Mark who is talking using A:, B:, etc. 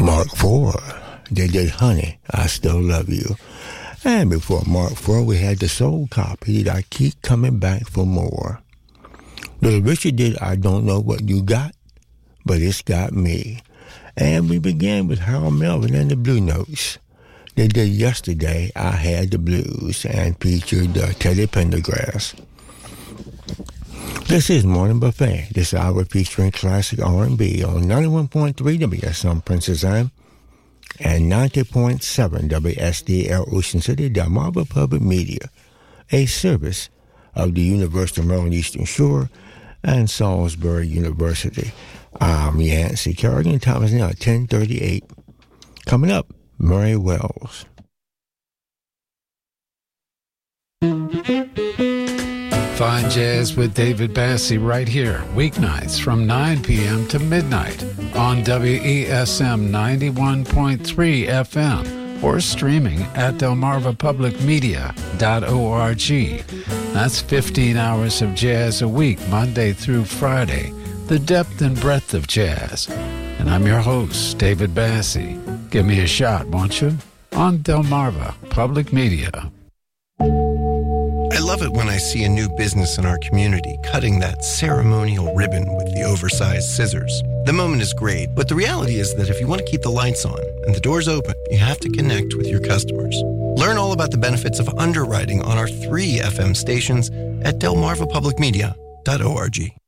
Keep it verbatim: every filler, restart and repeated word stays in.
A: Mark four, they did Honey, I Still Love You. And before Mark four, we had the soul copy that I Keep Coming Back for More. Little Richard did I Don't Know What You Got, But It's Got Me. And we began with Harold Melvin and the Blue Notes. They did Yesterday, I Had the Blues, and featured uh, Teddy Pendergrass. This is Morning Buffet, this hour featuring classic R and B on ninety-one point three W S M Princess Anne and ninety point seven W S D L Ocean City, Delmarva Public Media, a service of the University of Maryland Eastern Shore and Salisbury University. I'm Yancey Kerrigan. Time is now ten thirty-eight. Coming up, Murray Wells.
B: Fine Jazz with David Bassey right here, weeknights from nine p.m. to midnight on W E S M ninety-one point three F M or streaming at delmarva public media dot org. That's fifteen hours of jazz a week, Monday through Friday, the depth and breadth of jazz. And I'm your host, David Bassey. Give me a shot, won't you? On Delmarva Public Media.
C: I love it when I see a new business in our community cutting that ceremonial ribbon with the oversized scissors. The moment is great, but the reality is that if you want to keep the lights on and the doors open, you have to connect with your customers. Learn all about the benefits of underwriting on our three F M stations at delmarva public media dot org.